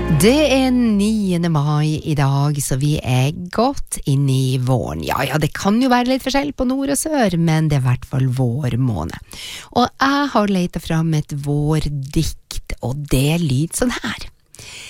Det 9. mai I dag, så vi godt inn I våren. Ja, det kan jo være litt forskjell på nord og sør, men det I hvert fall vår måned. Og jeg har letet fram et vårdikt, og det lyder sånn her.